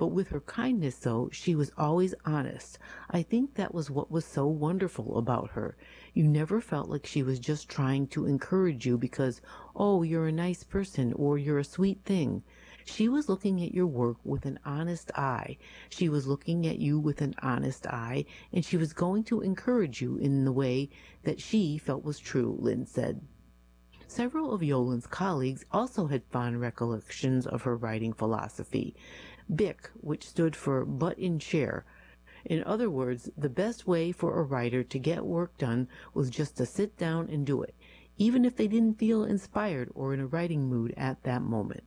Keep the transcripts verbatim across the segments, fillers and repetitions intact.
But with her kindness, though, she was always honest. I think that was what was so wonderful about her. You never felt like she was just trying to encourage you because, oh, you're a nice person or you're a sweet thing. She was looking at your work with an honest eye. She was looking at you with an honest eye, and she was going to encourage you in the way that she felt was true, Lynn said. Several of Yolen's colleagues also had fond recollections of her writing philosophy. B I C, which stood for butt in chair. In other words, the best way for a writer to get work done was just to sit down and do it, even if they didn't feel inspired or in a writing mood at that moment.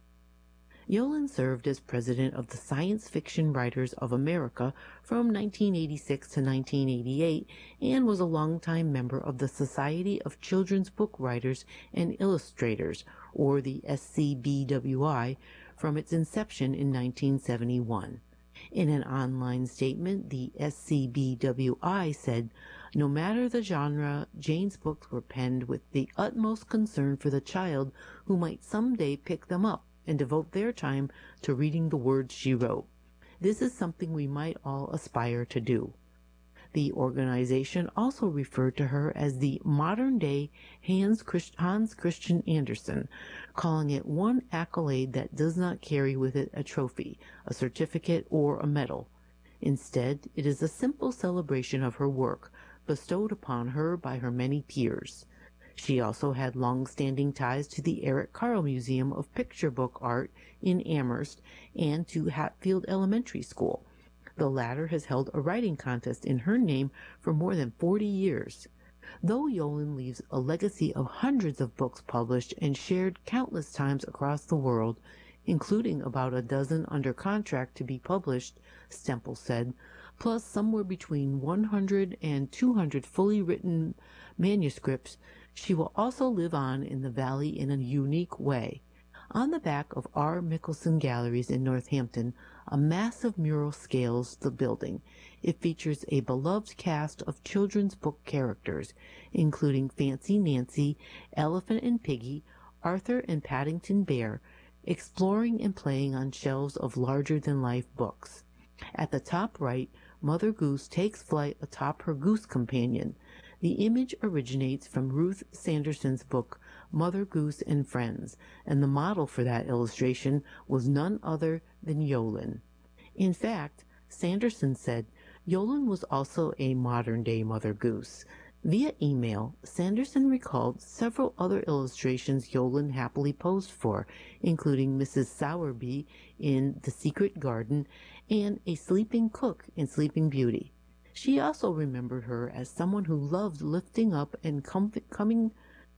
Yolen served as president of the Science Fiction Writers of America from nineteen eighty-six to nineteen eighty-eight and was a longtime member of the Society of Children's Book Writers and Illustrators, or the S C B W I, from its inception in nineteen seventy-one. In an online statement, the S C B W I said, "No matter the genre, Jane's books were penned with the utmost concern for the child who might someday pick them up and devote their time to reading the words she wrote. This is something we might all aspire to do." The organization also referred to her as the modern-day Hans, Christ- Hans Christian Andersen, calling it one accolade that does not carry with it a trophy, a certificate, or a medal. Instead, it is a simple celebration of her work, bestowed upon her by her many peers. She also had long-standing ties to the Eric Carle Museum of Picture Book Art in Amherst and to Hatfield Elementary School. The latter has held a writing contest in her name for more than forty years. Though Yolen leaves a legacy of hundreds of books published and shared countless times across the world, including about a dozen under contract to be published, Stempel said, plus somewhere between one hundred and two hundred fully written manuscripts, she will also live on in the valley in a unique way. On the back of R. Mickelson Galleries in Northampton, a massive mural scales the building. It features a beloved cast of children's book characters, including Fancy Nancy, Elephant and Piggy, Arthur and Paddington Bear, exploring and playing on shelves of larger-than-life books. At the top right, Mother Goose takes flight atop her goose companion. The image originates from Ruth Sanderson's book, Mother Goose and Friends, and the model for that illustration was none other than Yolen. In fact, Sanderson said, Yolen was also a modern-day Mother Goose. Via email, Sanderson recalled several other illustrations Yolen happily posed for, including Missus Sowerby in The Secret Garden and a sleeping cook in Sleeping Beauty. She also remembered her as someone who loved lifting up and com- coming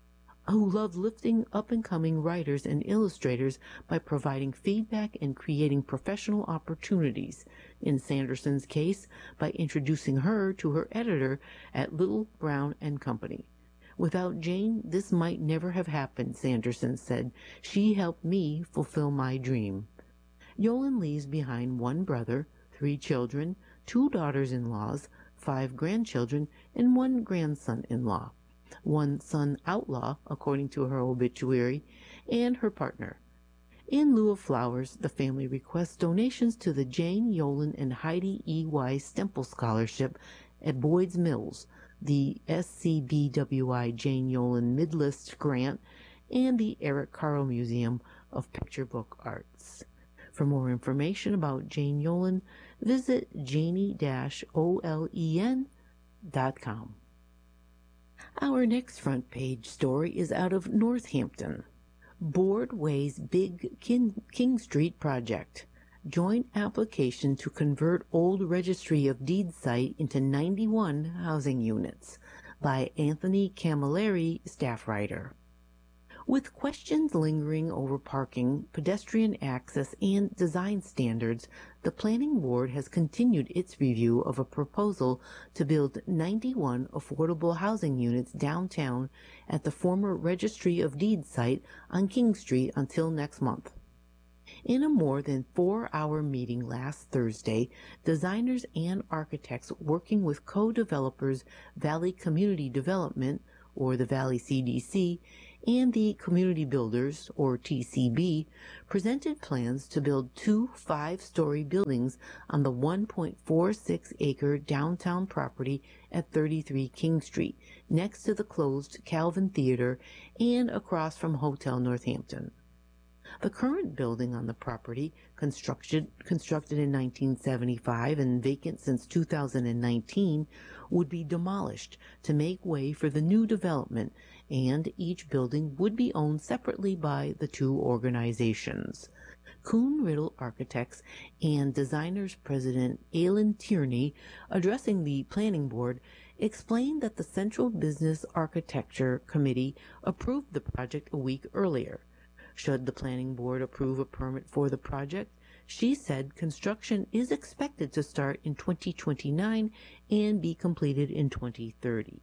who loved lifting up and coming writers and illustrators by providing feedback and creating professional opportunities. In Sanderson's case, by introducing her to her editor at Little, Brown and Company. "Without Jane, this might never have happened," Sanderson said. "She helped me fulfill my dream." Yolen leaves behind one brother, three children, two daughters-in-laws, five grandchildren, and one grandson-in-law. One son outlaw, according to her obituary, and her partner. In lieu of flowers, the family requests donations to the Jane Yolen and Heidi E. Y. Stempel Scholarship at Boyd's Mills, the S C B W I Jane Yolen Midlist Grant, and the Eric Carle Museum of Picture Book Arts. For more information about Jane Yolen, visit janie dash olen dot com. Our next front page story is out of Northampton. Board weighs big King, King Street project. Joint application to convert old Registry of Deeds site into ninety-one housing units by Anthony Camilleri, staff writer. With questions lingering over parking, pedestrian access, and design standards, the Planning Board has continued its review of a proposal to build ninety-one affordable housing units downtown at the former Registry of Deeds site on King Street until next month. In a more than four-hour meeting last Thursday, designers and architects working with co-developers Valley Community Development, or the Valley C D C, and the Community Builders, or T C B, presented plans to build two five-story buildings on the one point four six acre downtown property at thirty-three King Street, next to the closed Calvin Theater and across from Hotel Northampton. The current building on the property, constructed, constructed in nineteen seventy-five and vacant since two thousand nineteen, would be demolished to make way for the new development, and each building would be owned separately by the two organizations. Kuhn Riddle Architects and Designers President Alan Tierney, addressing the planning board, explained that the Central Business Architecture Committee approved the project a week earlier. Should the planning board approve a permit for the project, she said construction is expected to start in twenty twenty-nine and be completed in twenty thirty.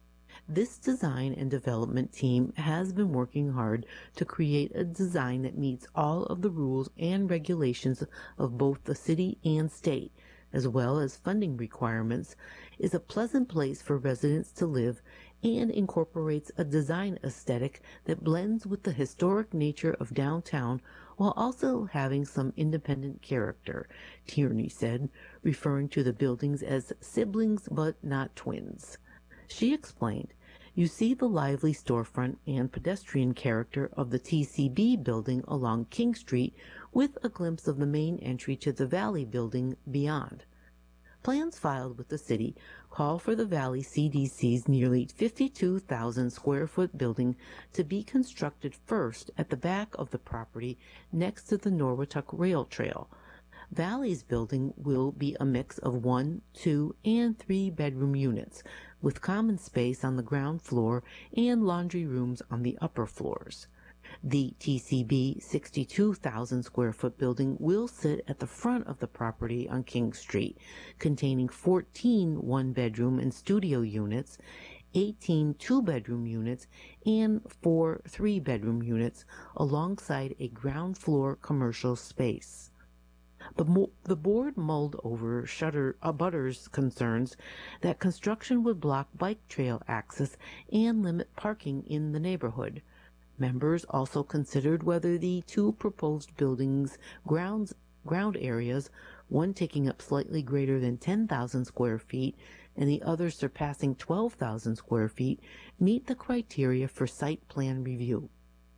This design and development team has been working hard to create a design that meets all of the rules and regulations of both the city and state, as well as funding requirements, is a pleasant place for residents to live, and incorporates a design aesthetic that blends with the historic nature of downtown while also having some independent character, Tierney said, referring to the buildings as siblings but not twins. She explained, "You see the lively storefront and pedestrian character of the T C B building along King Street with a glimpse of the main entry to the Valley building beyond." Plans filed with the city call for the Valley C D C's nearly fifty-two thousand square foot building to be constructed first at the back of the property next to the Norwottuck Rail Trail. Valley's building will be a mix of one, two, and three bedroom units, with common space on the ground floor and laundry rooms on the upper floors. The T C B sixty-two thousand square foot building will sit at the front of the property on King Street, containing fourteen one-bedroom and studio units, eighteen two-bedroom units, and four three-bedroom units, alongside a ground floor commercial space. The, mo- the board mulled over Shutter Abutters' concerns that construction would block bike trail access and limit parking in the neighborhood. Members also considered whether the two proposed buildings' grounds, ground areas, one taking up slightly greater than ten thousand square feet and the other surpassing twelve thousand square feet, meet the criteria for site plan review.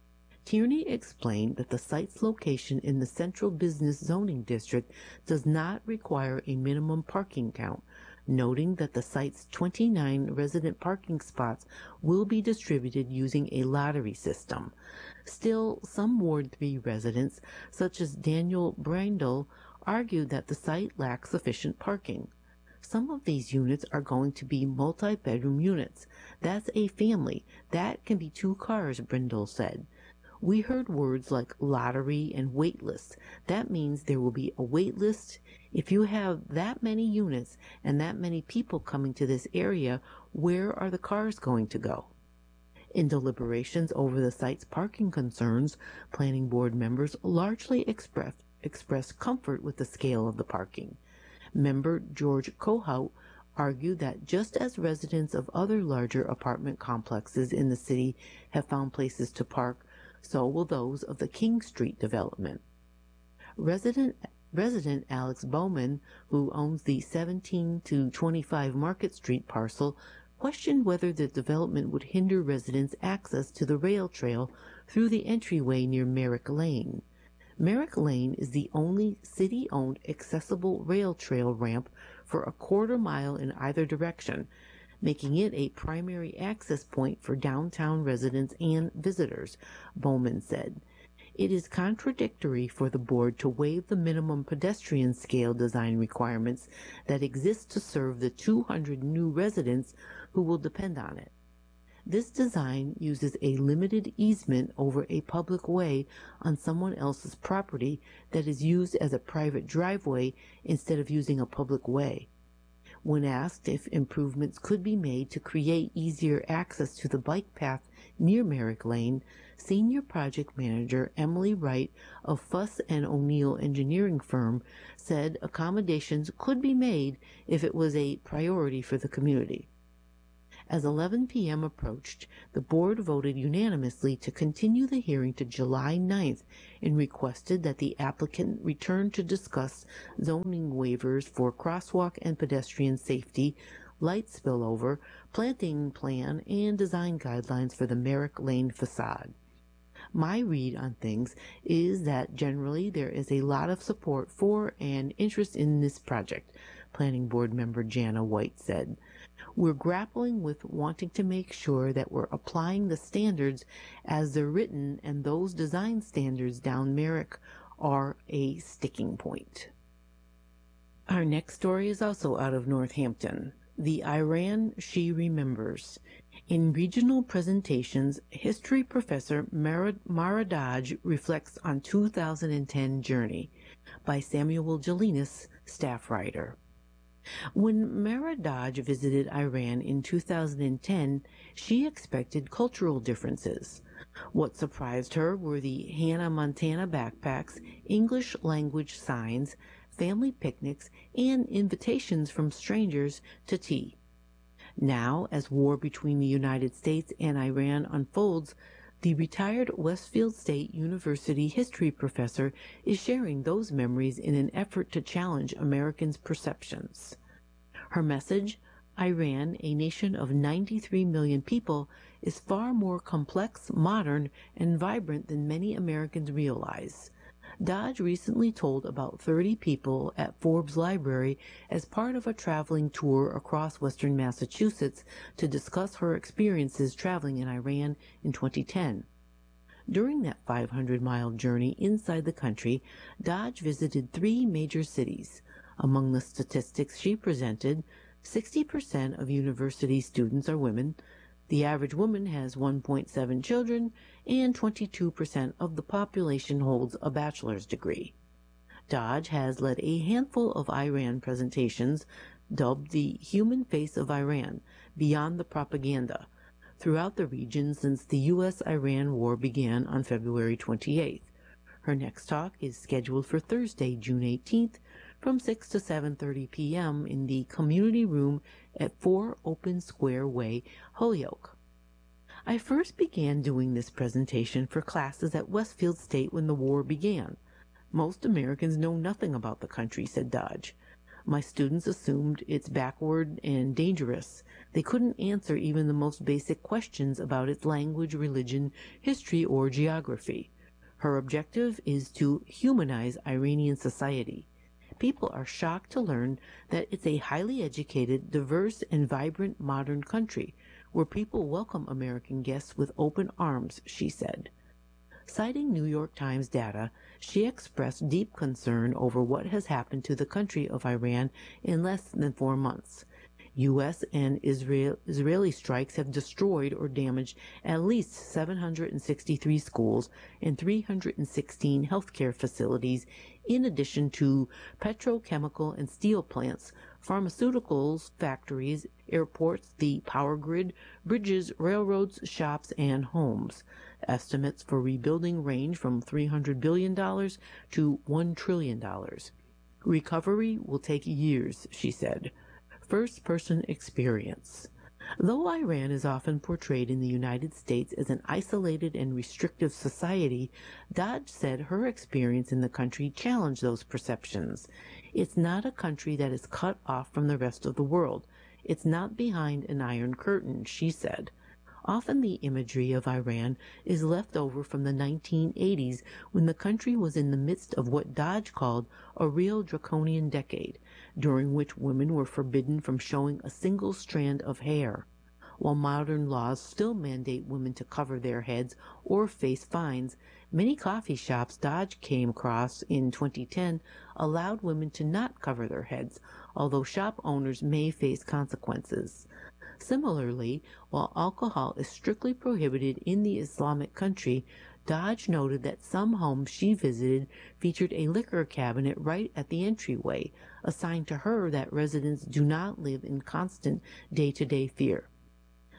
Tierney explained that the site's location in the Central Business Zoning District does not require a minimum parking count, noting that the site's twenty-nine resident parking spots will be distributed using a lottery system. Still, some Ward three residents, such as Daniel Brandel, argued that the site lacks sufficient parking. Some of these units are going to be multi-bedroom units. That's a family. That can be two cars, Brindle said. We heard words like lottery and wait list. That means there will be a wait list. If you have that many units and that many people coming to this area, where are the cars going to go? In deliberations over the site's parking concerns, planning board members largely expressed, expressed comfort with the scale of the parking. Member George Kohout argued that just as residents of other larger apartment complexes in the city have found places to park, so will those of the King Street development. Resident Resident Alex Bowman, who owns the seventeen to twenty-five Market Street parcel, questioned whether the development would hinder residents' access to the rail trail through the entryway near Merrick Lane. Merrick Lane is the only city-owned accessible rail trail ramp for a quarter mile in either direction, making it a primary access point for downtown residents and visitors, Bowman said. It is contradictory for the board to waive the minimum pedestrian scale design requirements that exist to serve the two hundred new residents who will depend on it. This design uses a limited easement over a public way on someone else's property that is used as a private driveway instead of using a public way. When asked if improvements could be made to create easier access to the bike path near Merrick Lane, Senior Project Manager Emily Wright of Fuss and O'Neill Engineering Firm said accommodations could be made if it was a priority for the community. As eleven p m approached, the board voted unanimously to continue the hearing to July ninth and requested that the applicant return to discuss zoning waivers for crosswalk and pedestrian safety, light spillover, planting plan, and design guidelines for the Merrick Lane facade. My read on things is that generally there is a lot of support for and interest in this project, Planning Board member Jana White said. We're grappling with wanting to make sure that we're applying the standards as they're written, and those design standards down Merrick are a sticking point. Our next story is also out of Northampton. The Iran She Remembers. In regional presentations, history professor Mara, Mara Dodge reflects on two thousand ten journey by Samuel Jelinas, staff writer. When Mara Dodge visited Iran in two thousand ten, she expected cultural differences. What surprised her were the Hannah Montana backpacks, English language signs, family picnics, and invitations from strangers to tea. Now, as war between the United States and Iran unfolds, the retired Westfield State University history professor is sharing those memories in an effort to challenge Americans' perceptions. Her message, Iran, a nation of ninety-three million people, is far more complex, modern, and vibrant than many Americans realize. Dodge recently told about thirty people at Forbes Library as part of a traveling tour across western Massachusetts to discuss her experiences traveling in Iran in twenty ten. During that five hundred mile journey inside the country, Dodge visited three major cities. Among the statistics she presented, sixty percent of university students are women, the average woman has one point seven children, and twenty-two percent of the population holds a bachelor's degree. Dodge has led a handful of Iran presentations dubbed the Human Face of Iran, Beyond the Propaganda, throughout the region since the U S Iran war began on February twenty-eighth. Her next talk is scheduled for Thursday, June eighteenth, from six to seven thirty p m in the community room at four Open Square Way, Holyoke. I first began doing this presentation for classes at Westfield State when the war began. Most Americans know nothing about the country, said Dodge. My students assumed it's backward and dangerous. They couldn't answer even the most basic questions about its language, religion, history, or geography. Her objective is to humanize Iranian society. People are shocked to learn that it's a highly educated, diverse, and vibrant modern country where people welcome American guests with open arms, she said. Citing New York Times data, she expressed deep concern over what has happened to the country of Iran in less than four months. U S and Israel, Israeli strikes have destroyed or damaged at least seven hundred sixty-three schools and three hundred sixteen healthcare facilities, in addition to petrochemical and steel plants, pharmaceuticals factories, airports, the power grid, bridges, railroads, shops, and homes. Estimates for rebuilding range from three hundred billion dollars to one trillion dollars. Recovery will take years, she said. First-person experience. Though Iran is often portrayed in the United States as an isolated and restrictive society, Dodge said her experience in the country challenged those perceptions. It's not a country that is cut off from the rest of the world. It's not behind an iron curtain, she said. Often the imagery of Iran is left over from the nineteen eighties when the country was in the midst of what Dodge called a real draconian decade, during which women were forbidden from showing a single strand of hair. While modern laws still mandate women to cover their heads or face fines, many coffee shops Dodge came across in twenty ten allowed women to not cover their heads, although shop owners may face consequences. Similarly, while alcohol is strictly prohibited in the Islamic country, Dodge noted that some homes she visited featured a liquor cabinet right at the entryway, a sign to her that residents do not live in constant day-to-day fear.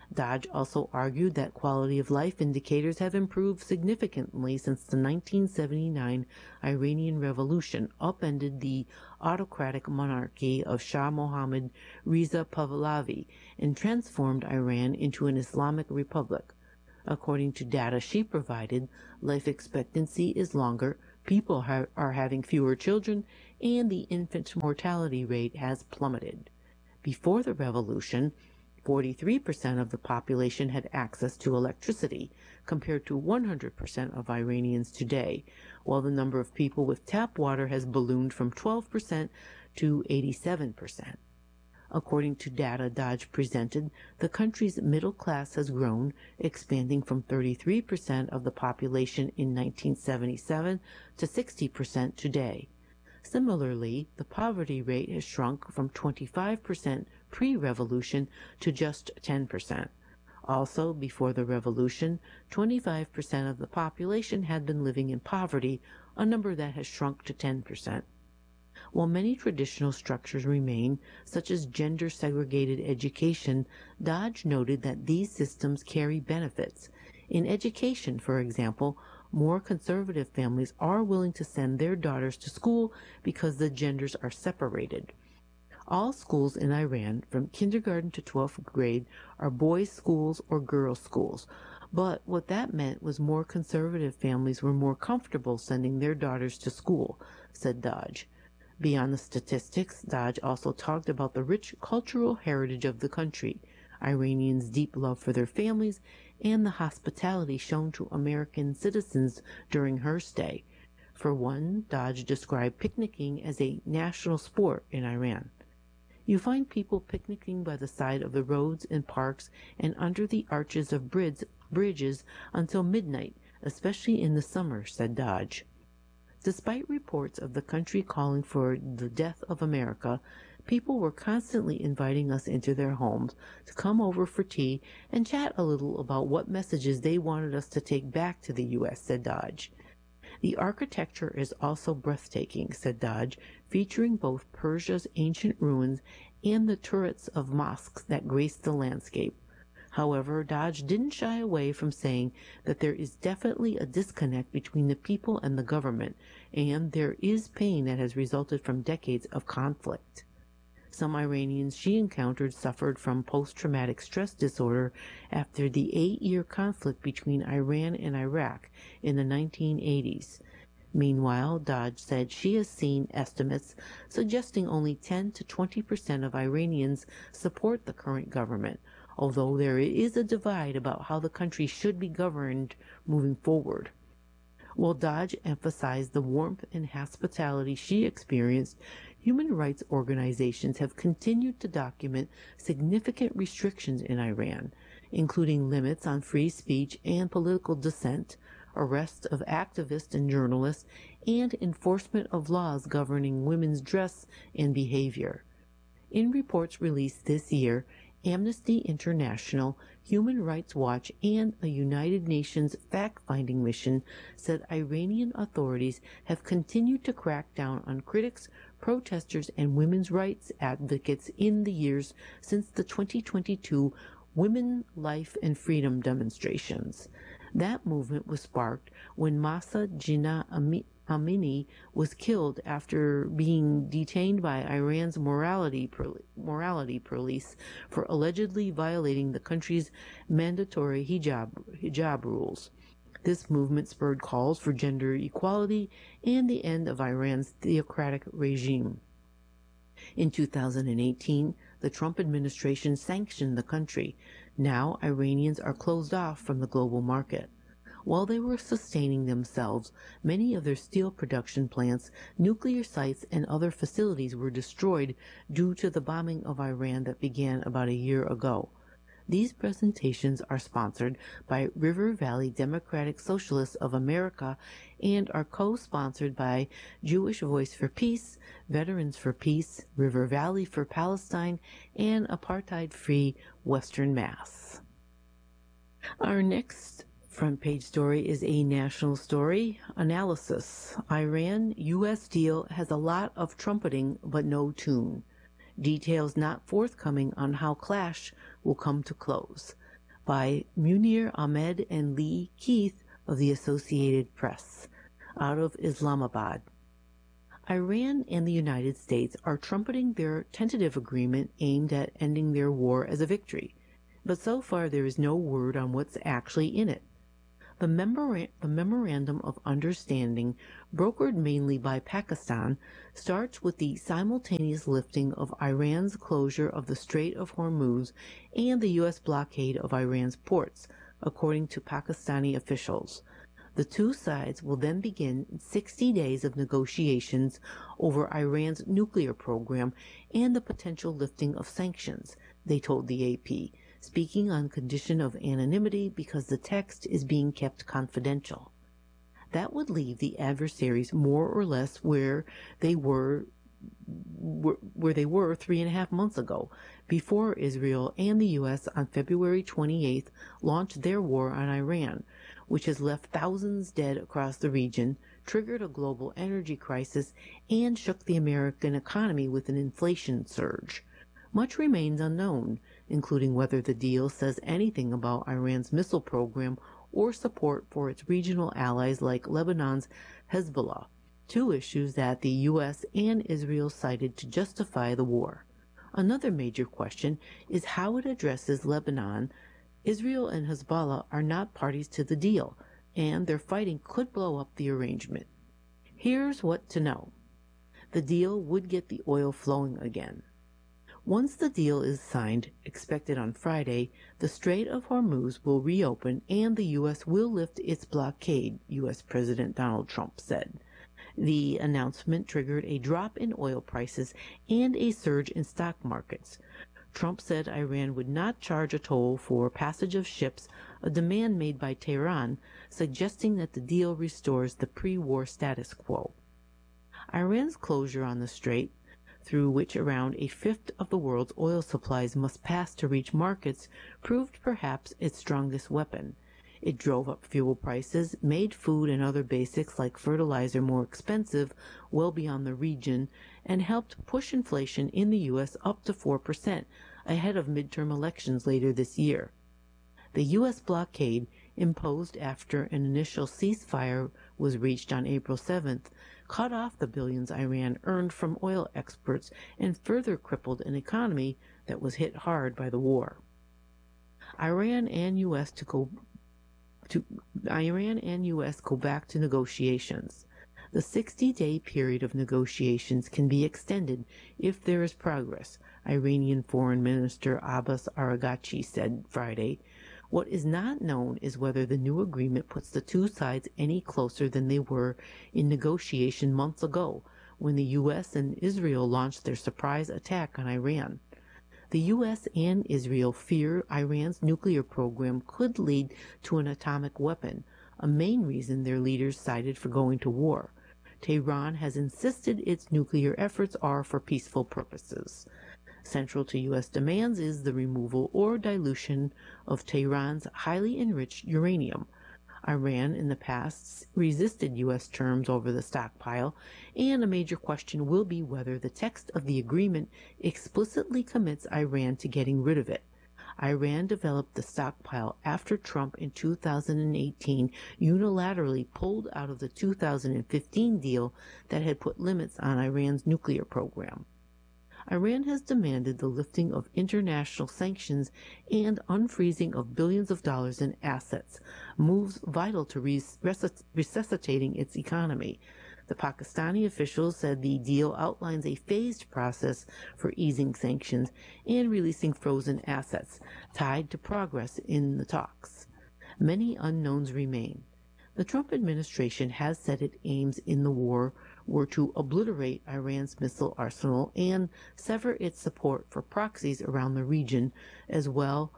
Dodge also argued that quality of life indicators have improved significantly since the nineteen seventy-nine Iranian Revolution upended the autocratic monarchy of Shah Mohammad Reza Pahlavi and transformed Iran into an Islamic republic. According to data she provided, life expectancy is longer, people ha- are having fewer children, and the infant mortality rate has plummeted. Before the revolution, forty-three percent of the population had access to electricity, compared to one hundred percent of Iranians today, while the number of people with tap water has ballooned from twelve percent to eighty-seven percent. According to data Dodge presented, the country's middle class has grown, expanding from thirty-three percent of the population in nineteen seventy-seven to sixty percent today. Similarly, the poverty rate has shrunk from twenty-five percent pre-revolution to just ten percent. Also, before the revolution, twenty-five percent of the population had been living in poverty, a number that has shrunk to ten percent. While many traditional structures remain, such as gender-segregated education, Dodge noted that these systems carry benefits. In education, for example, more conservative families are willing to send their daughters to school because the genders are separated. All schools in Iran, from kindergarten to twelfth grade, are boys' schools or girls' schools. But what that meant was more conservative families were more comfortable sending their daughters to school, said Dodge. Beyond the statistics, Dodge also talked about the rich cultural heritage of the country, Iranians' deep love for their families, and the hospitality shown to American citizens during her stay. For one, Dodge described picnicking as a national sport in Iran. You find people picnicking by the side of the roads and parks and under the arches of bridge, bridges until midnight, especially in the summer, said Dodge. Despite reports of the country calling for the death of America, people were constantly inviting us into their homes to come over for tea and chat a little about what messages they wanted us to take back to the U S, said Dodge. The architecture is also breathtaking, said Dodge, featuring both Persia's ancient ruins and the turrets of mosques that grace the landscape. However, Dodge didn't shy away from saying that there is definitely a disconnect between the people and the government, and there is pain that has resulted from decades of conflict. Some Iranians she encountered suffered from post-traumatic stress disorder after the eight-year conflict between Iran and Iraq in the nineteen eighties. Meanwhile, Dodge said she has seen estimates suggesting only ten to twenty percent of Iranians support the current government, although there is a divide about how the country should be governed moving forward. While Dodge emphasized the warmth and hospitality she experienced, human rights organizations have continued to document significant restrictions in Iran, including limits on free speech and political dissent, arrest of activists and journalists, and enforcement of laws governing women's dress and behavior. In reports released this year, Amnesty International, Human Rights Watch, and a United Nations fact-finding mission said Iranian authorities have continued to crack down on critics, protesters, and women's rights advocates in the years since the twenty twenty-two Women, Life, and Freedom demonstrations. That movement was sparked when Mahsa Jina Amini was killed after being detained by Iran's morality, morality police for allegedly violating the country's mandatory hijab, hijab rules. This movement spurred calls for gender equality and the end of Iran's theocratic regime. In two thousand eighteen, the Trump administration sanctioned the country. Now Iranians are closed off from the global market. While they were sustaining themselves, many of their steel production plants, nuclear sites, and other facilities were destroyed due to the bombing of Iran that began about a year ago. These presentations are sponsored by River Valley Democratic Socialists of America and are co-sponsored by Jewish Voice for Peace, Veterans for Peace, River Valley for Palestine, and Apartheid-Free Western Mass. Our next front page story is a national story. Analysis. Iran U S deal has a lot of trumpeting but no tune. Details not forthcoming on how clash will come to close. by Munir Ahmed and Lee Keith of the Associated Press, out of Islamabad. Iran and the United States are trumpeting their tentative agreement aimed at ending their war as a victory, but so far there is no word on what's actually in it. The, memora- the Memorandum of Understanding, brokered mainly by Pakistan, starts with the simultaneous lifting of Iran's closure of the Strait of Hormuz and the U S blockade of Iran's ports, according to Pakistani officials. The two sides will then begin sixty days of negotiations over Iran's nuclear program and the potential lifting of sanctions, they told the A P, speaking on condition of anonymity because the text is being kept confidential. That would leave the adversaries more or less where they were where they were three and a half months ago, before Israel and the U S on February twenty-eighth launched their war on Iran, which has left thousands dead across the region, triggered a global energy crisis, and shook the American economy with an inflation surge. Much remains unknown, including whether the deal says anything about Iran's missile program or support for its regional allies like Lebanon's Hezbollah, two issues that the U S and Israel cited to justify the war. Another major question is how it addresses Lebanon. Israel and Hezbollah are not parties to the deal, and their fighting could blow up the arrangement. Here's what to know. The deal would get the oil flowing again. Once the deal is signed, expected on Friday, the Strait of Hormuz will reopen and the U S will lift its blockade, U S President Donald Trump said. The announcement triggered a drop in oil prices and a surge in stock markets. Trump said Iran would not charge a toll for passage of ships, a demand made by Tehran, suggesting that the deal restores the pre-war status quo. Iran's closure on the strait, through which around a fifth of the world's oil supplies must pass to reach markets, proved perhaps its strongest weapon. It drove up fuel prices, made food and other basics like fertilizer more expensive well beyond the region, and helped push inflation in the U S up to four percent ahead of midterm elections later this year. The U S blockade, imposed after an initial ceasefire was reached on April seventh, cut off the billions Iran earned from oil exports and further crippled an economy that was hit hard by the war. Iran and U S to go To, Iran and U S go back to negotiations. The sixty-day period of negotiations can be extended if there is progress, Iranian Foreign Minister Abbas Araghchi said Friday. What is not known is whether the new agreement puts the two sides any closer than they were in negotiation months ago, when the U S and Israel launched their surprise attack on Iran. The U S and Israel fear Iran's nuclear program could lead to an atomic weapon, a main reason their leaders cited for going to war. Tehran has insisted its nuclear efforts are for peaceful purposes. Central to U S demands is the removal or dilution of Tehran's highly enriched uranium. Iran in the past resisted U S terms over the stockpile, and a major question will be whether the text of the agreement explicitly commits Iran to getting rid of it. Iran developed the stockpile after Trump in two thousand eighteen unilaterally pulled out of the two thousand fifteen deal that had put limits on Iran's nuclear program. Iran has demanded the lifting of international sanctions and unfreezing of billions of dollars in assets, moves vital to res- resuscitating its economy. The Pakistani officials said the deal outlines a phased process for easing sanctions and releasing frozen assets, tied to progress in the talks. Many unknowns remain. The Trump administration has said its aims in the war were to obliterate Iran's missile arsenal and sever its support for proxies around the region, as well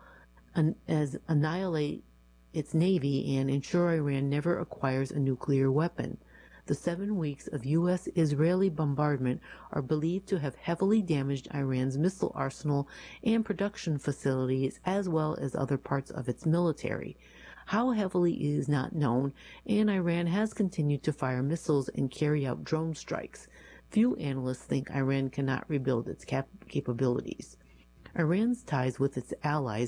as annihilate its navy and ensure Iran never acquires a nuclear weapon. The seven weeks of U S-Israeli bombardment are believed to have heavily damaged Iran's missile arsenal and production facilities, as well as other parts of its military. How heavily is not known, and Iran has continued to fire missiles and carry out drone strikes. Few analysts think Iran cannot rebuild its cap- capabilities. Iran's ties with its allies,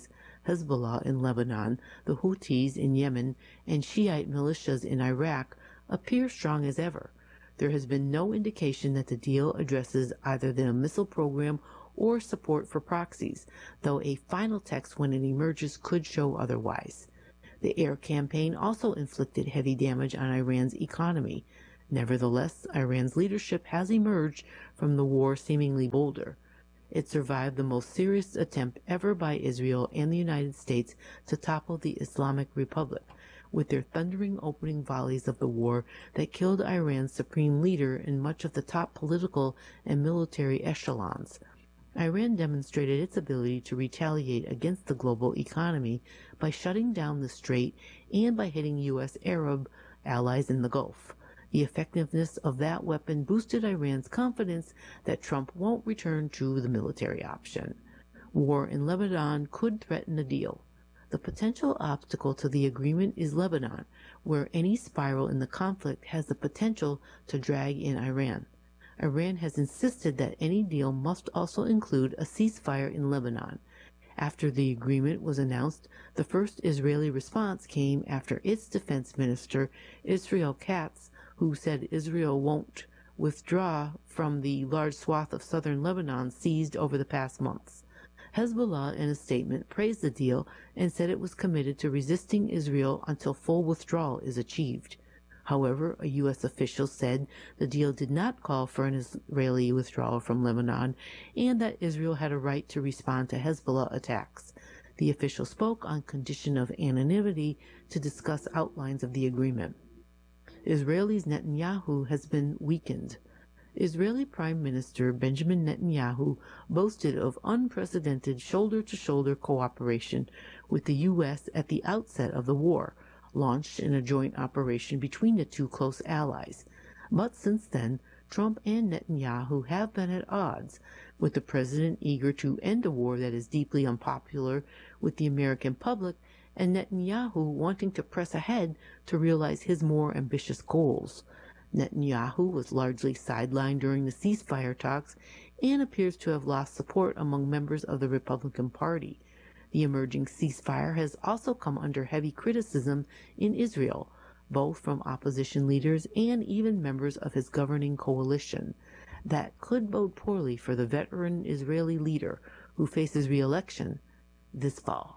Hezbollah in Lebanon, the Houthis in Yemen, and Shiite militias in Iraq appear strong as ever. There has been no indication that the deal addresses either the missile program or support for proxies, though a final text when it emerges could show otherwise. The air campaign also inflicted heavy damage on Iran's economy. Nevertheless, Iran's leadership has emerged from the war seemingly bolder. It survived the most serious attempt ever by Israel and the United States to topple the Islamic Republic, with their thundering opening volleys of the war that killed Iran's supreme leader and much of the top political and military echelons. Iran demonstrated its ability to retaliate against the global economy by shutting down the strait and by hitting U S Arab allies in the Gulf. The effectiveness of that weapon boosted Iran's confidence that Trump won't return to the military option. War in Lebanon could threaten a deal. The potential obstacle to the agreement is Lebanon, where any spiral in the conflict has the potential to drag in Iran. Iran has insisted that any deal must also include a ceasefire in Lebanon. After the agreement was announced, the first Israeli response came after its defense minister, Israel Katz, who said Israel won't withdraw from the large swath of southern Lebanon seized over the past months. Hezbollah, in a statement, praised the deal and said it was committed to resisting Israel until full withdrawal is achieved. However, a U S official said the deal did not call for an Israeli withdrawal from Lebanon and that Israel had a right to respond to Hezbollah attacks. The official spoke on condition of anonymity to discuss outlines of the agreement. Israel's Netanyahu has been weakened. Israeli Prime Minister Benjamin Netanyahu boasted of unprecedented shoulder-to-shoulder cooperation with the U S at the outset of the war, launched in a joint operation between the two close allies. But since then, Trump and Netanyahu have been at odds, with the president eager to end a war that is deeply unpopular with the American public, and Netanyahu wanting to press ahead to realize his more ambitious goals. Netanyahu was largely sidelined during the ceasefire talks and appears to have lost support among members of the Republican Party. The emerging ceasefire has also come under heavy criticism in Israel, both from opposition leaders and even members of his governing coalition. That could bode poorly for the veteran Israeli leader who faces re-election this fall.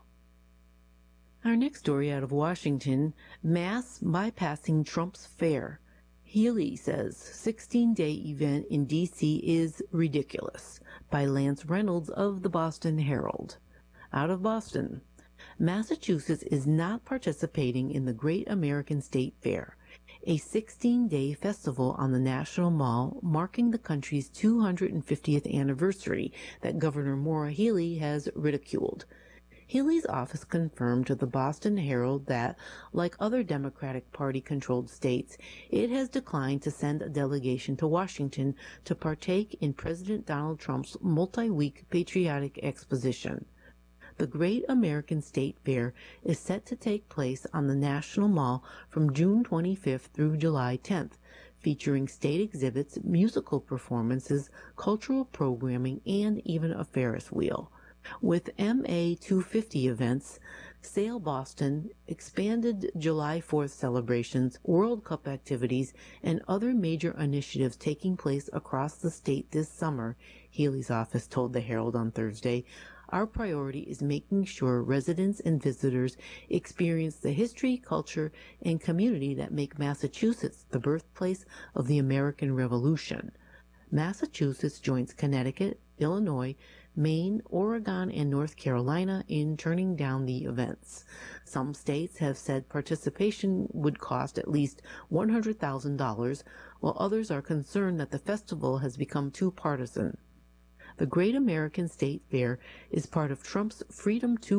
Our next story out of Washington, mass bypassing Trump's fair. Healy says sixteen-day event in D C is ridiculous, by Lance Reynolds of the Boston Herald. Out of Boston, Massachusetts is not participating in the Great American State Fair, a sixteen-day festival on the National Mall marking the country's two hundred fiftieth anniversary that Governor Maura Healey has ridiculed. Healey's office confirmed to the Boston Herald that, like other Democratic Party-controlled states, it has declined to send a delegation to Washington to partake in President Donald Trump's multi-week patriotic exposition. The Great American State Fair is set to take place on the National Mall from June twenty-fifth through July tenth, featuring state exhibits, musical performances, cultural programming, and even a Ferris wheel. With M A two fifty events, Sail Boston, expanded July fourth celebrations, World Cup activities, and other major initiatives taking place across the state this summer, Healey's office told the Herald on Thursday, our priority is making sure residents and visitors experience the history, culture, and community that make Massachusetts the birthplace of the American Revolution. Massachusetts joins Connecticut, Illinois, Maine, Oregon, and North Carolina in turning down the events. Some states have said participation would cost at least one hundred thousand dollars, while others are concerned that the festival has become too partisan. The Great American State Fair is part of Trump's Freedom two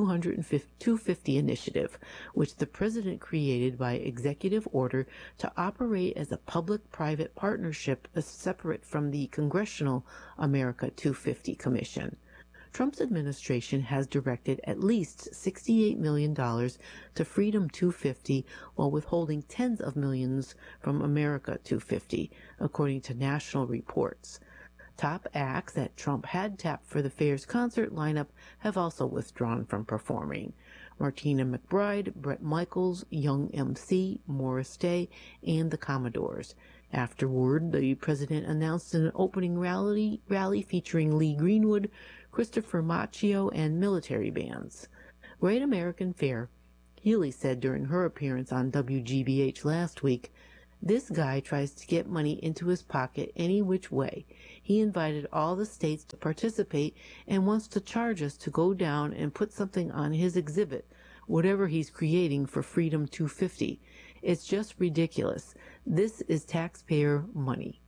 fifty initiative, which the president created by executive order to operate as a public-private partnership separate from the Congressional America two fifty Commission. Trump's administration has directed at least sixty-eight million dollars to Freedom two fifty while withholding tens of millions from America two fifty, according to national reports. Top acts that Trump had tapped for the fair's concert lineup have also withdrawn from performing. Martina McBride, Bret Michaels, Young M C, Morris Day, and the Commodores. Afterward, the president announced an opening rally, rally featuring Lee Greenwood, Christopher Macchio, and military bands. Great American Fair, Healy said during her appearance on W G B H last week, "This guy tries to get money into his pocket any which way. He invited all the states to participate and wants to charge us to go down and put something on his exhibit, whatever he's creating for Freedom two fifty. It's just ridiculous. This is taxpayer money."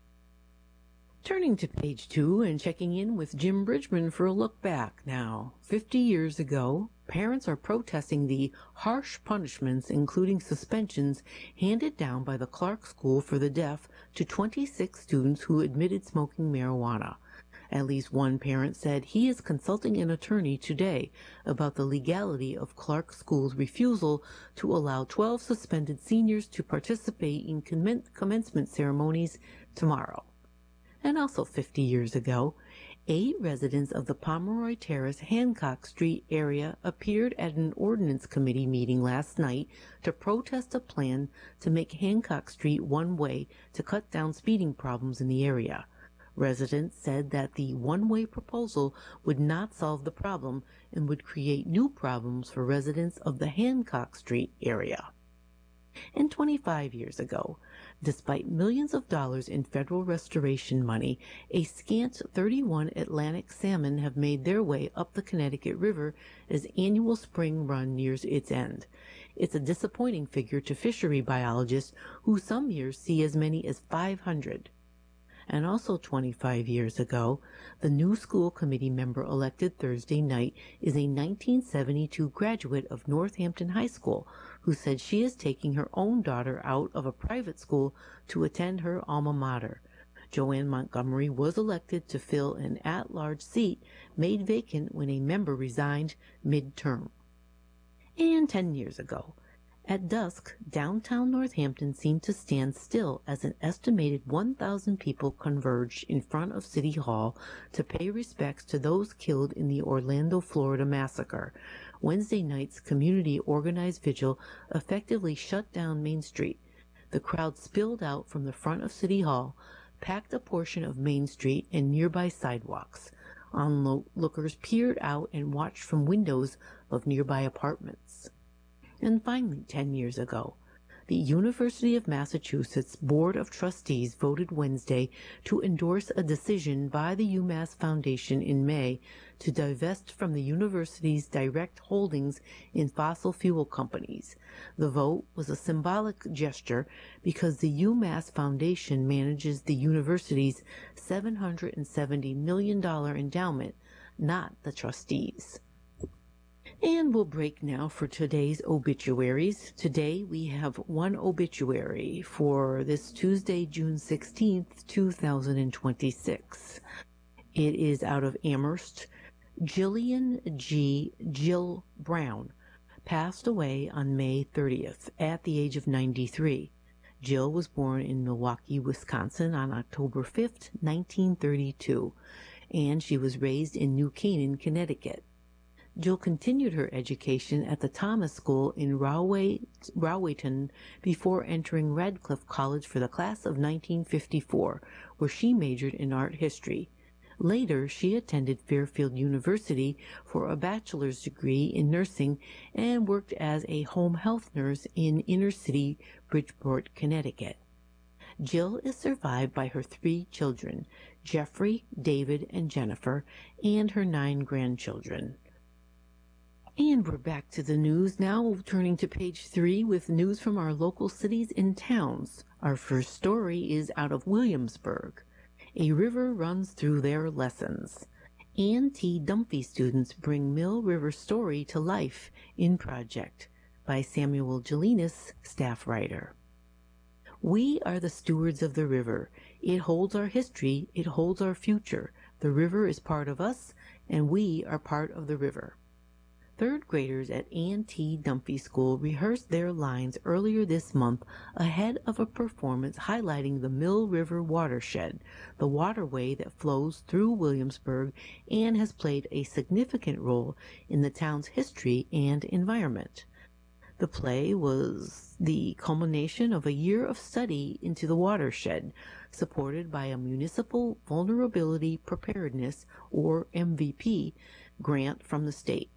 Turning to page two and checking in with Jim Bridgman for a look back now. Fifty years ago, parents are protesting the harsh punishments, including suspensions, handed down by the Clark School for the Deaf to twenty-six students who admitted smoking marijuana. At least one parent said he is consulting an attorney today about the legality of Clark School's refusal to allow twelve suspended seniors to participate in commen- commencement ceremonies tomorrow. And also fifty years ago, eight residents of the Pomeroy Terrace, Hancock Street area appeared at an ordinance committee meeting last night to protest a plan to make Hancock Street one-way to cut down speeding problems in the area. Residents said that the one-way proposal would not solve the problem and would create new problems for residents of the Hancock Street area. And twenty-five years ago, despite millions of dollars in federal restoration money, a scant thirty-one Atlantic salmon have made their way up the Connecticut River as annual spring run nears its end. It's a disappointing figure to fishery biologists who some years see as many as five hundred. And also twenty-five years ago, the new school committee member elected Thursday night is a nineteen seventy-two graduate of Northampton High School who said she is taking her own daughter out of a private school to attend her alma mater. Joanne Montgomery was elected to fill an at-large seat made vacant when a member resigned mid-term. And ten years ago, at dusk, downtown Northampton seemed to stand still as an estimated one thousand people converged in front of City Hall to pay respects to those killed in the Orlando, Florida massacre. Wednesday night's community-organized vigil effectively shut down Main Street. The crowd spilled out from the front of City Hall, packed a portion of Main Street and nearby sidewalks. Onlookers peered out and watched from windows of nearby apartments. And finally, ten years ago, the University of Massachusetts Board of Trustees voted Wednesday to endorse a decision by the UMass Foundation in May to divest from the university's direct holdings in fossil fuel companies. The vote was a symbolic gesture because the UMass Foundation manages the university's seven hundred seventy million dollars endowment, not the trustees. And we'll break now for today's obituaries. Today we have one obituary for this Tuesday, June sixteenth, two thousand twenty-six. It is out of Amherst. Jillian G. Jill Brown passed away on May thirtieth at the age of ninety-three. Jill was born in Milwaukee, Wisconsin on October fifth, nineteen thirty-two, and she was raised in New Canaan, Connecticut. Jill continued her education at the Thomas School in Rahway, Rowayton before entering Radcliffe College for the class of nineteen fifty-four, where she majored in art history. Later, she attended Fairfield University for a bachelor's degree in nursing and worked as a home health nurse in inner-city Bridgeport, Connecticut. Jill is survived by her three children, Jeffrey, David, and Jennifer, and her nine grandchildren. And we're back to the news now, turning to page three with news from our local cities and towns. Our first story is out of Williamsburg. A river runs through their lessons. Ann T. Dunphy students bring Mill River story to life in project by Samuel Jelinas, staff writer. We are the stewards of the river. It holds our history. It holds our future. The river is part of us, and we are part of the river. Third graders at A and T Dunphy School rehearsed their lines earlier this month ahead of a performance highlighting the Mill River watershed, the waterway that flows through Williamsburg and has played a significant role in the town's history and environment. The play was the culmination of a year of study into the watershed, supported by a Municipal Vulnerability Preparedness, or M V P, grant from the state.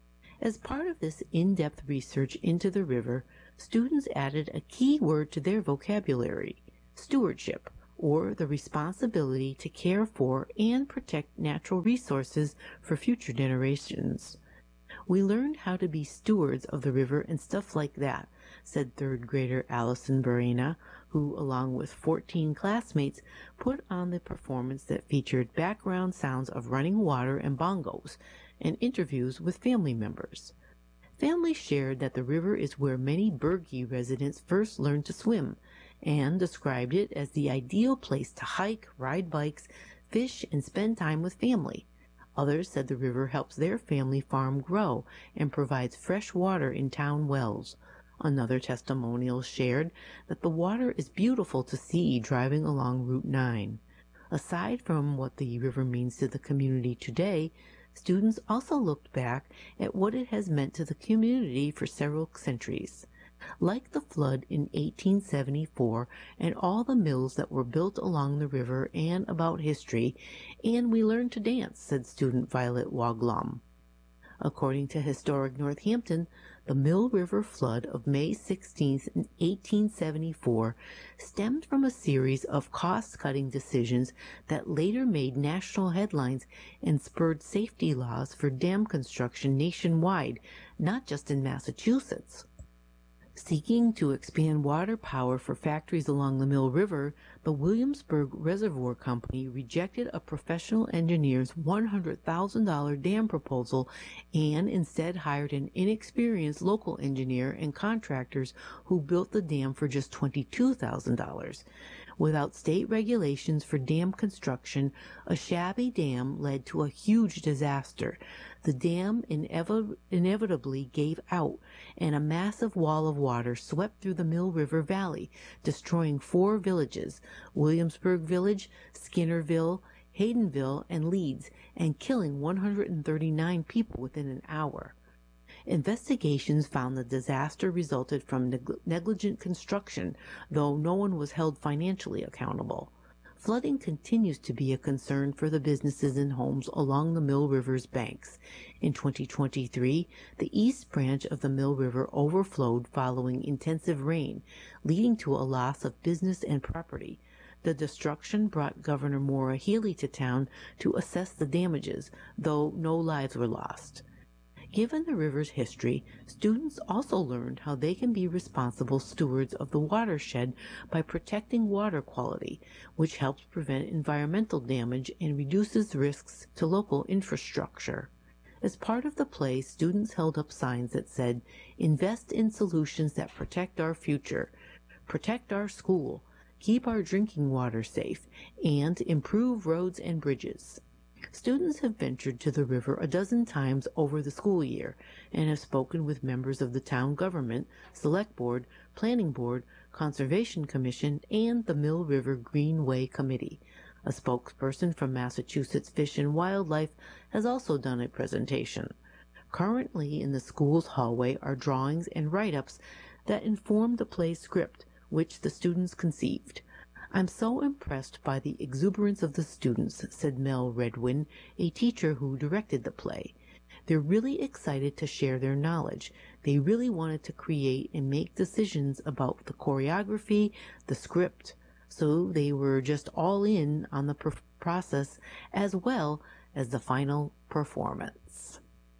As part of this in-depth research into the river, students added a key word to their vocabulary: stewardship, or the responsibility to care for and protect natural resources for future generations. "We learned how to be stewards of the river and stuff like that," said third grader Allison Barrena, who, along with fourteen classmates, put on the performance that featured background sounds of running water and bongos, and interviews with family members. Families shared that the river is where many Berge residents first learned to swim, and described it as the ideal place to hike, ride bikes, fish, and spend time with family. Others said the river helps their family farm grow and provides fresh water in town wells. Another testimonial shared that the water is beautiful to see driving along Route nine. Aside from what the river means to the community today, students also looked back at what it has meant to the community for several centuries. Like the flood in eighteen seventy-four and all the mills that were built along the river, and about history, and we learned to dance, said student Violet Waglom. According to Historic Northampton, the Mill River flood of May sixteenth, eighteen seventy-four stemmed from a series of cost-cutting decisions that later made national headlines and spurred safety laws for dam construction nationwide, not just in Massachusetts. Seeking to expand water power for factories along the Mill River, the Williamsburg Reservoir Company rejected a professional engineer's one hundred thousand dollars dam proposal and instead hired an inexperienced local engineer and contractors who built the dam for just twenty-two thousand dollars. Without state regulations for dam construction, a shabby dam led to a huge disaster. The dam inev- inevitably gave out, and a massive wall of water swept through the Mill River Valley, destroying four villages: Williamsburg Village, Skinnerville, Haydenville, and Leeds, and killing one hundred thirty-nine people within an hour. Investigations found the disaster resulted from neg- negligent construction, though no one was held financially accountable. Flooding continues to be a concern for the businesses and homes along the Mill River's banks. In twenty twenty-three, the east branch of the Mill River overflowed following intensive rain, leading to a loss of business and property. The destruction brought Governor Maura Healey to town to assess the damages, though no lives were lost. Given the river's history, students also learned how they can be responsible stewards of the watershed by protecting water quality, which helps prevent environmental damage and reduces risks to local infrastructure. As part of the play, students held up signs that said, "Invest in solutions that protect our future, protect our school, keep our drinking water safe, and improve roads and bridges." Students have ventured to the river a dozen times over the school year and have spoken with members of the town government, select board, planning board, conservation commission, and the Mill River Greenway Committee. A spokesperson from Massachusetts Fish and Wildlife has also done a presentation. Currently in the school's hallway are drawings and write-ups that inform the play script, which the students conceived. "I'm so impressed by the exuberance of the students," said Mel Redwin, a teacher who directed the play. "They're really excited to share their knowledge. They really wanted to create and make decisions about the choreography, the script, so they were just all in on the pr- process as well as the final performance."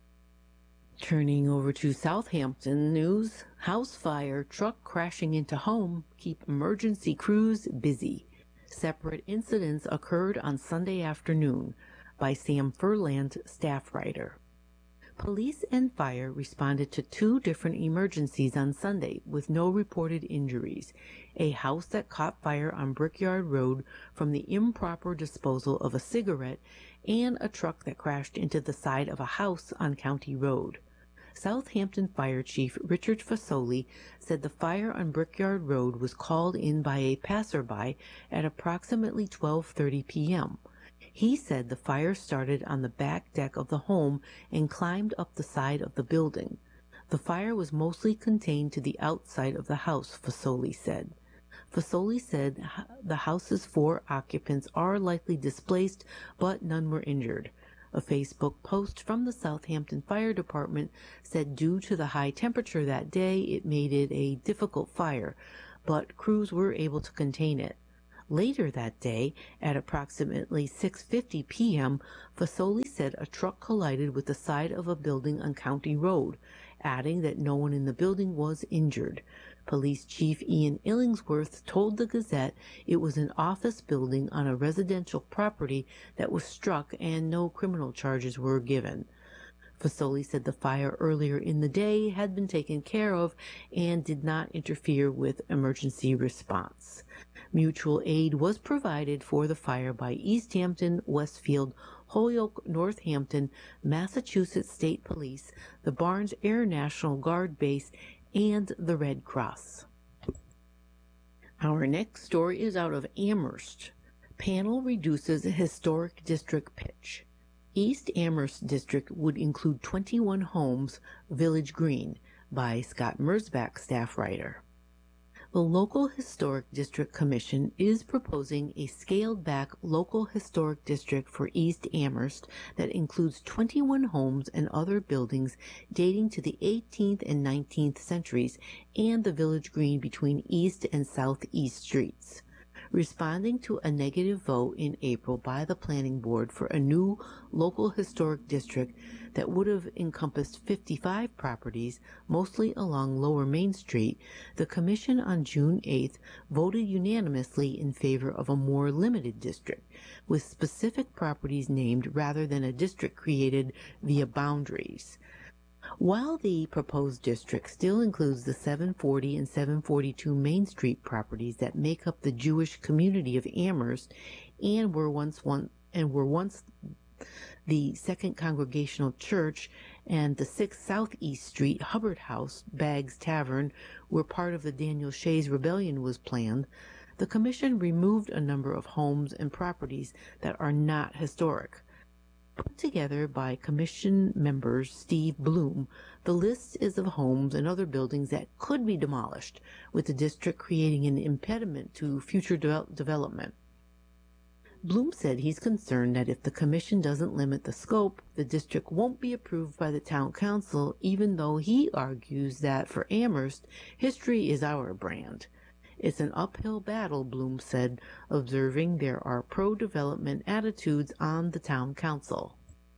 Turning over to Southampton news, house fire, truck crashing into home keep emergency crews busy. Separate incidents occurred on Sunday afternoon, by Sam Furland, staff writer. Police and fire responded to two different emergencies on Sunday with no reported injuries: a house that caught fire on Brickyard Road from the improper disposal of a cigarette, and a truck that crashed into the side of a house on County Road. Southampton Fire Chief Richard Fasoli said the fire on Brickyard Road was called in by a passerby at approximately twelve thirty p m He said the fire started on the back deck of the home and climbed up the side of the building. The fire was mostly contained to the outside of the house, Fasoli said. Fasoli said the house's four occupants are likely displaced, but none were injured. A Facebook post from the Southampton Fire Department said due to the high temperature that day, it made it a difficult fire, but crews were able to contain it. Later that day, at approximately six fifty p m, Fasoli said a truck collided with the side of a building on County Road, adding that no one in the building was injured. Police Chief Ian Illingsworth told the Gazette it was an office building on a residential property that was struck and no criminal charges were given. Fasoli said the fire earlier in the day had been taken care of and did not interfere with emergency response. Mutual aid was provided for the fire by East Hampton, Westfield, Holyoke, Northampton, Massachusetts State Police, the Barnes Air National Guard Base, and the Red Cross. Our next story is out of Amherst. Panel reduces historic district pitch. East Amherst District would include twenty-one homes, Village Green, by Scott Merzbach, staff writer. The Local Historic District Commission is proposing a scaled-back local historic district for East Amherst that includes twenty-one homes and other buildings dating to the eighteenth and nineteenth centuries and the Village Green between East and Southeast Streets. Responding to a negative vote in April by the Planning Board for a new local historic district that would have encompassed fifty-five properties, mostly along Lower Main Street, the Commission on June eighth voted unanimously in favor of a more limited district, with specific properties named rather than a district created via boundaries. While the proposed district still includes the seven forty and seven forty-two Main Street properties that make up the Jewish community of Amherst and were once one and were once the Second Congregational Church and the six Southeast Street Hubbard House, Baggs Tavern, where part of the Daniel Shays Rebellion was planned, the Commission removed a number of homes and properties that are not historic. Put together by Commission members Steve Bloom, the list is of homes and other buildings that could be demolished, with the district creating an impediment to future de- development. Bloom said he's concerned that if the Commission doesn't limit the scope, the district won't be approved by the Town Council, even though he argues that for Amherst, history is our brand. It's an uphill battle, Bloom said, observing there are pro-development attitudes on the Town Council.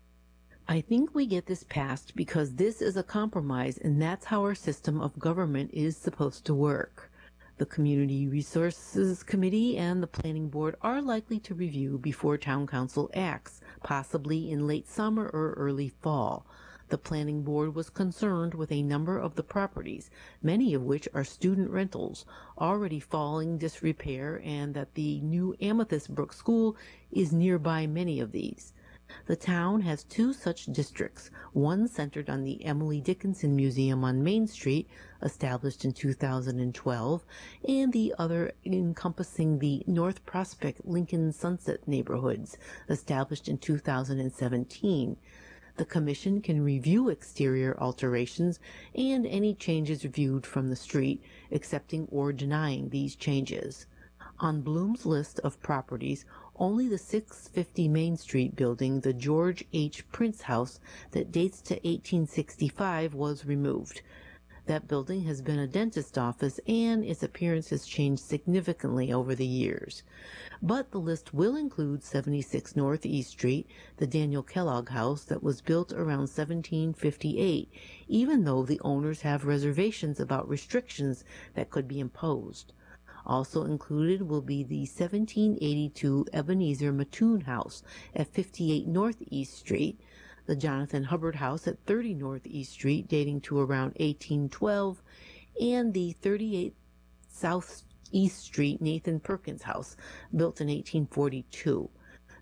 I think we get this passed because this is a compromise and that's how our system of government is supposed to work. The Community Resources Committee and the Planning Board are likely to review before Town Council acts, possibly in late summer or early fall. The Planning Board was concerned with a number of the properties, many of which are student rentals, already falling disrepair, and that the new Amethyst Brook School is nearby many of these. The town has two such districts, one centered on the Emily Dickinson Museum on Main Street, established in two thousand twelve, and the other encompassing the North Prospect Lincoln Sunset neighborhoods, established in two thousand seventeen. The Commission can review exterior alterations and any changes viewed from the street, accepting or denying these changes. On Bloom's list of properties, only the six fifty Main Street building, the George H. Prince House, that dates to eighteen sixty-five, was removed. That building has been a dentist's office and its appearance has changed significantly over the years. But the list will include seventy-six Northeast Street, the Daniel Kellogg House that was built around seventeen fifty-eight, even though the owners have reservations about restrictions that could be imposed. Also included will be the seventeen eighty-two Ebenezer Mattoon House at fifty-eight Northeast Street, the Jonathan Hubbard House at thirty Northeast Street dating to around eighteen twelve, and the thirty-eight Southeast Street Nathan Perkins House, built in eighteen forty-two.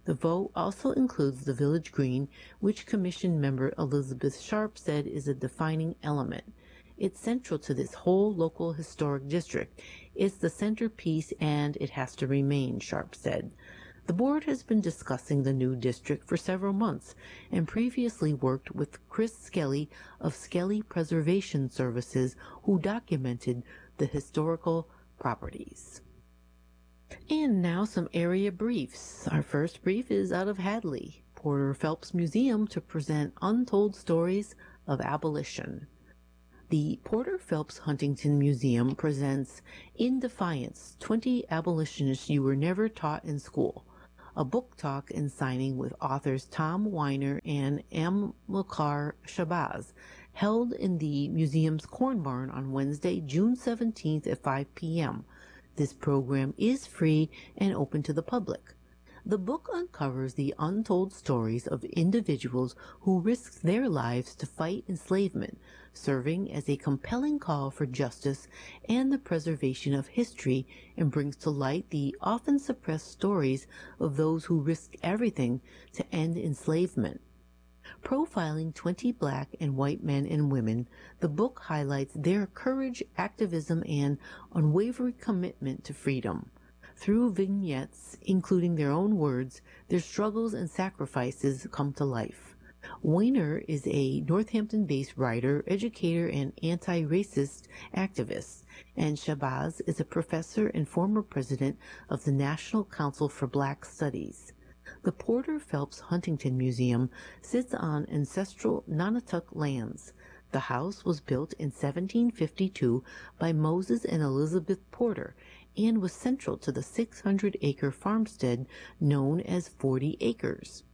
The vote also includes the village green, which Commission member Elizabeth Sharp said is a defining element. It's central to this whole local historic district. It's the centerpiece and it has to remain, Sharp said. The board has been discussing the new district for several months and previously worked with Chris Skelly of Skelly Preservation Services, who documented the historical properties. And now some area briefs. Our first brief is out of Hadley, Porter Phelps Museum to present untold stories of abolition. The Porter Phelps Huntington Museum presents In Defiance, twenty Abolitionists You Were Never Taught in School, a book talk and signing with authors Tom Weiner and Amilcar Shabazz, held in the museum's Corn Barn on Wednesday, June seventeenth at five p.m. This program is free and open to the public. The book uncovers the untold stories of individuals who risked their lives to fight enslavement, serving as a compelling call for justice and the preservation of history, and brings to light the often suppressed stories of those who risked everything to end enslavement. Profiling twenty black and white men and women, the book highlights their courage, activism, and unwavering commitment to freedom. Through vignettes, including their own words, their struggles and sacrifices come to life. Weiner is a Northampton-based writer, educator, and anti-racist activist, and Shabazz is a professor and former president of the National Council for Black Studies. The Porter Phelps Huntington Museum sits on ancestral Nonotuck lands. The house was built in seventeen fifty-two by Moses and Elizabeth Porter and was central to the six hundred acre farmstead known as forty acres.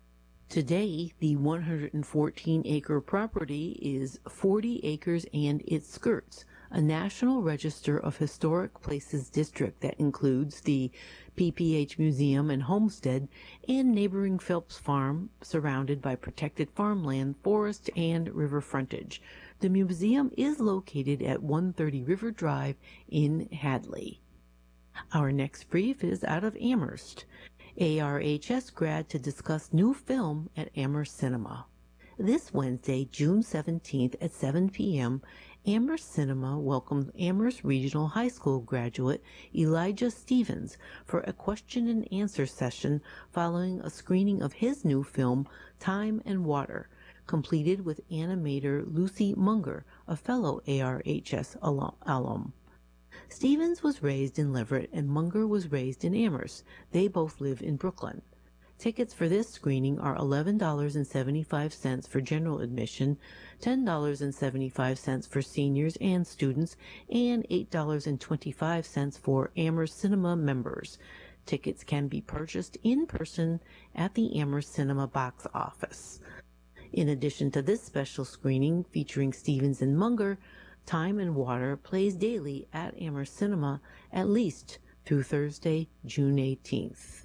Today, the one hundred fourteen acre property is forty acres and its skirts, a National Register of Historic Places district that includes the P P H Museum and Homestead and neighboring Phelps Farm, surrounded by protected farmland, forest, and river frontage. The museum is located at one thirty River Drive in Hadley. Our next brief is out of Amherst. A R H S grad to discuss new film at Amherst Cinema. This Wednesday, June seventeenth at seven p.m., Amherst Cinema welcomed Amherst Regional High School graduate Elijah Stevens for a question and answer session following a screening of his new film, Time and Water, completed with animator Lucy Munger, a fellow A R H S alum. Stevens was raised in Leverett and Munger was raised in Amherst. They both live in Brooklyn. Tickets for this screening are eleven dollars and seventy-five cents for general admission, ten dollars and seventy-five cents for seniors and students, and eight dollars and twenty-five cents for Amherst Cinema members. Tickets can be purchased in person at the Amherst Cinema box office. In addition to this special screening featuring Stevens and Munger, Time and Water plays daily at Amherst Cinema at least through Thursday, June eighteenth.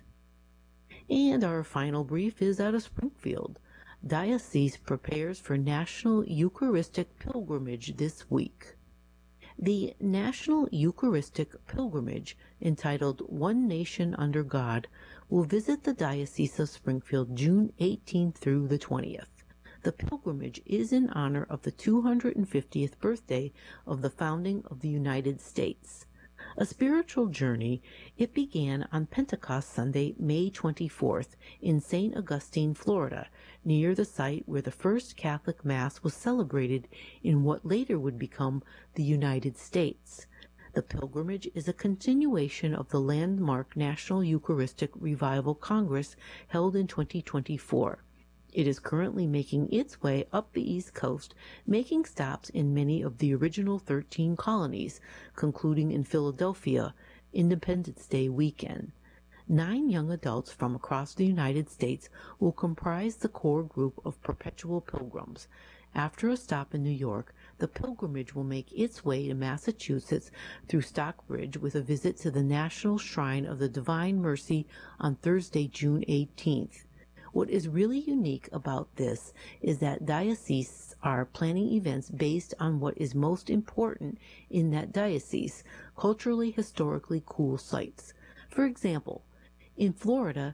And our final brief is out of Springfield. Diocese prepares for National Eucharistic Pilgrimage this week. The National Eucharistic Pilgrimage, entitled One Nation Under God, will visit the Diocese of Springfield June eighteenth through the twentieth. The pilgrimage is in honor of the two hundred fiftieth birthday of the founding of the United States. A spiritual journey, it began on Pentecost Sunday, May twenty-fourth, in Saint Augustine, Florida, near the site where the first Catholic Mass was celebrated in what later would become the United States. The pilgrimage is a continuation of the landmark National Eucharistic Revival Congress held in twenty twenty-four. It is currently making its way up the East Coast, making stops in many of the original thirteen colonies, concluding in Philadelphia, Independence Day weekend. Nine young adults from across the United States will comprise the core group of perpetual pilgrims. After a stop in New York, the pilgrimage will make its way to Massachusetts through Stockbridge with a visit to the National Shrine of the Divine Mercy on Thursday, June eighteenth. What is really unique about this is that dioceses are planning events based on what is most important in that diocese, culturally, historically cool sites. For example, in Florida,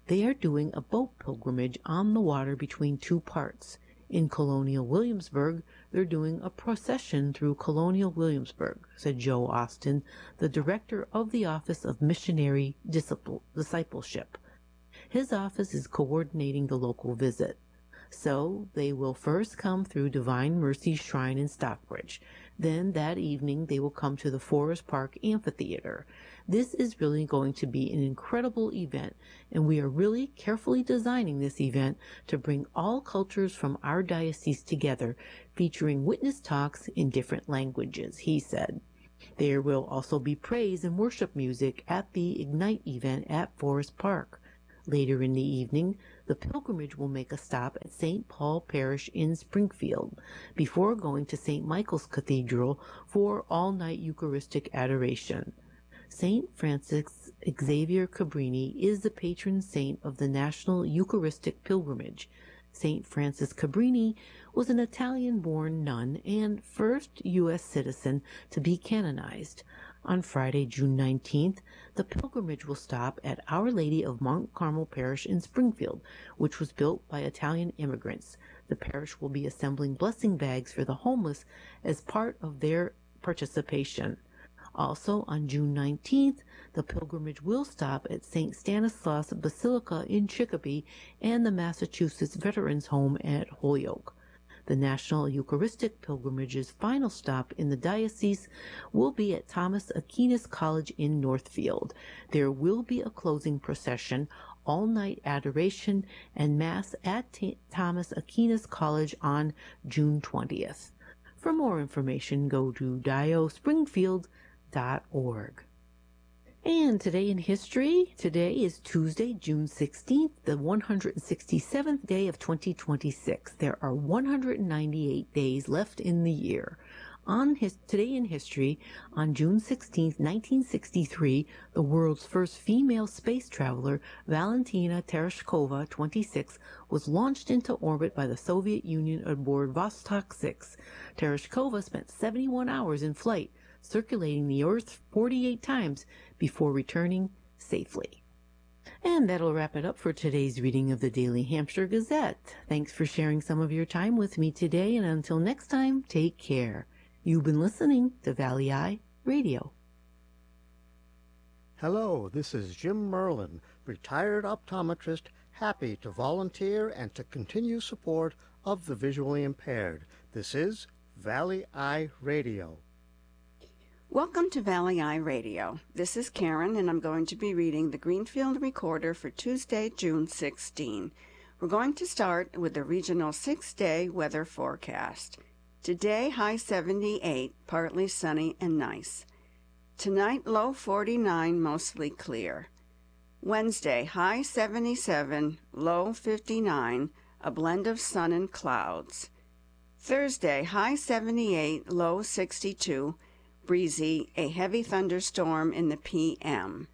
They are doing a boat pilgrimage on the water between two parts. In Colonial Williamsburg, they're doing a procession through Colonial Williamsburg, said Joe Austin, the director of the Office of Missionary Discipleship. His office is coordinating the local visit. So they will first come through Divine Mercy Shrine in Stockbridge. Then that evening they will come to the Forest Park Amphitheater. This is really going to be an incredible event, and we are really carefully designing this event to bring all cultures from our diocese together, featuring witness talks in different languages, he said. There will also be praise and worship music at the Ignite event at Forest Park. Later in the evening, the pilgrimage will make a stop at Saint Paul Parish in Springfield before going to Saint Michael's Cathedral for all-night Eucharistic adoration. Saint Francis Xavier Cabrini is the patron saint of the National Eucharistic Pilgrimage. Saint Francis Cabrini was an Italian-born nun and first U S citizen to be canonized. On Friday, June nineteenth, the pilgrimage will stop at Our Lady of Mount Carmel Parish in Springfield, which was built by Italian immigrants. The parish will be assembling blessing bags for the homeless as part of their participation. Also, on June nineteenth, the pilgrimage will stop at Saint Stanislaus Basilica in Chicopee and the Massachusetts Veterans Home at Holyoke. The National Eucharistic Pilgrimage's final stop in the diocese will be at Thomas Aquinas College in Northfield. There will be a closing procession, all-night adoration, and Mass at T- Thomas Aquinas College on June twentieth. For more information, go to dio springfield dot org. And today in history, today is Tuesday, June sixteenth, the one hundred sixty-seventh day of twenty twenty-six. There are one hundred ninety-eight days left in the year. On his, today in history, on June sixteenth, nineteen sixty-three, the world's first female space traveler, Valentina Tereshkova, twenty-six, was launched into orbit by the Soviet Union aboard Vostok six. Tereshkova spent seventy-one hours in flight, circulating the Earth forty-eight times before returning safely. And that'll wrap it up for today's reading of the Daily Hampshire Gazette. Thanks for sharing some of your time with me today, and until next time, take care. You've been listening to Valley Eye Radio. Hello, this is Jim Merlin, retired optometrist, happy to volunteer and to continue support of the visually impaired. This is Valley Eye Radio. Welcome to Valley Eye Radio. This is Karen, and I'm going to be reading the Greenfield Recorder for Tuesday, June sixteenth. We're going to start with the regional six-day weather forecast. Today, high seventy-eight, partly sunny and nice. Tonight, low forty-nine, mostly clear. Wednesday, high seventy-seven, low fifty-nine, a blend of sun and clouds. Thursday, high seventy-eight, low sixty-two, breezy, a heavy thunderstorm in the P M.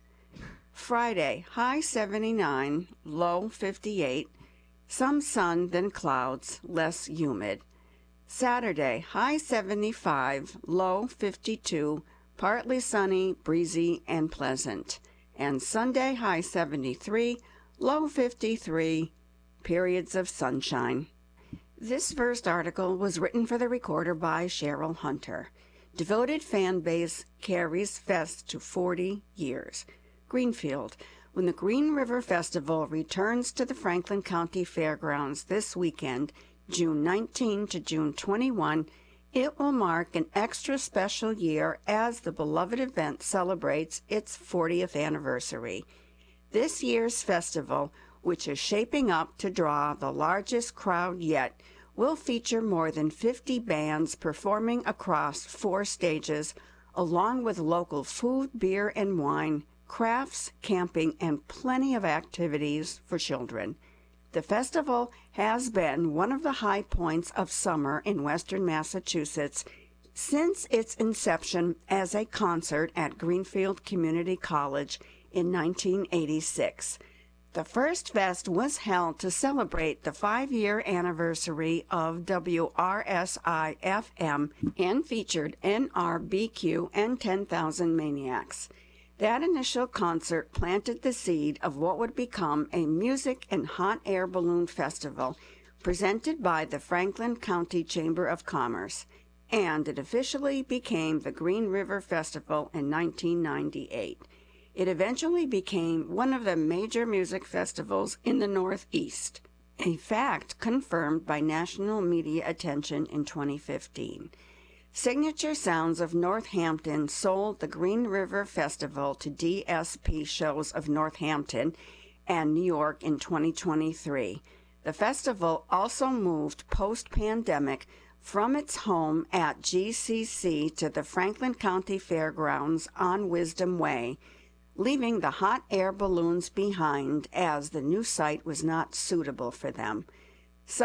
Friday, high seventy-nine, low fifty-eight, some sun, then clouds, less humid. Saturday, high seventy-five, low fifty-two, partly sunny, breezy, and pleasant. And Sunday, high seventy-three, low fifty-three, periods of sunshine. This first article was written for the Recorder by Cheryl Hunter. Devoted fan base carries fest to forty years. Greenfield. When the Green River Festival returns to the Franklin County Fairgrounds this weekend, June nineteenth to June twenty-first, it will mark an extra special year as the beloved event celebrates its fortieth anniversary. This year's festival, which is shaping up to draw the largest crowd yet, will feature more than fifty bands performing across four stages, along with local food, beer, and wine, crafts, camping, and plenty of activities for children. The festival has been one of the high points of summer in western Massachusetts since its inception as a concert at Greenfield Community College in nineteen eighty-six. The first fest was held to celebrate the five-year anniversary of W R S I F M and featured N R B Q and ten thousand Maniacs. That initial concert planted the seed of what would become a music and hot air balloon festival presented by the Franklin County Chamber of Commerce, and it officially became the Green River Festival in nineteen ninety-eight. It eventually became one of the major music festivals in the Northeast, a fact confirmed by national media attention in twenty fifteen. Signature Sounds of Northampton sold the Green River Festival to D S P Shows of Northampton and New York in twenty twenty-three. The festival also moved post-pandemic from its home at G C C to the Franklin County Fairgrounds on Wisdom Way, leaving the hot air balloons behind as the new site was not suitable for them.